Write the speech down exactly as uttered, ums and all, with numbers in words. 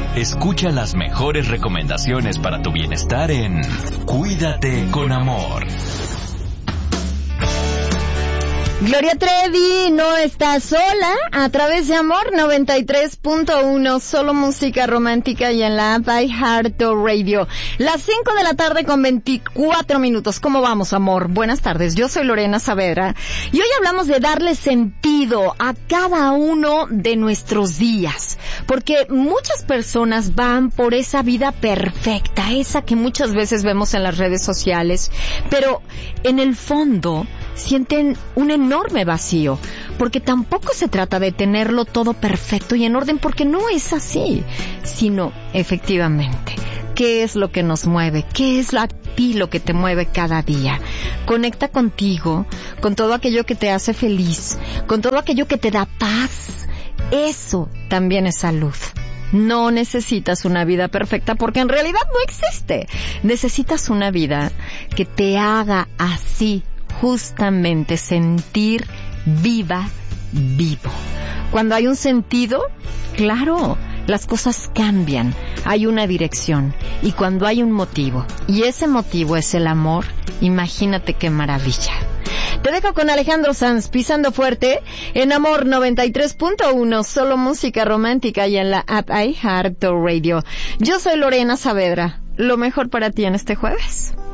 Escucha las mejores recomendaciones para tu bienestar en Cuídate con Amor. Gloria Trevi no está sola a través de Amor noventa y tres punto uno, solo música romántica y en la app iHeartRadio. Las cinco de la tarde con veinticuatro minutos. ¿Cómo vamos, amor? Buenas tardes, yo soy Lorena Saavedra y hoy hablamos de darle sentido a cada uno de nuestros días, porque muchas personas van por esa vida perfecta, esa que muchas veces vemos en las redes sociales, pero en el fondo sienten un enorme vacío, porque tampoco se trata de tenerlo todo perfecto y en orden, porque no es así, sino efectivamente, ¿qué es lo que nos mueve? ¿Qué es a ti lo que te mueve cada día? Conecta contigo, con todo aquello que te hace feliz, con todo aquello que te da paz. Eso también es salud. No necesitas una vida perfecta porque en realidad no existe. Necesitas una vida que te haga así, justamente sentir viva, vivo. Cuando hay un sentido, claro, las cosas cambian, hay una dirección, y cuando hay un motivo, y ese motivo es el amor, imagínate qué maravilla. Te dejo con Alejandro Sanz, Pisando Fuerte, en Amor noventa y tres punto uno, solo música romántica y en la app iHeartRadio. Yo soy Lorena Saavedra, lo mejor para ti en este jueves.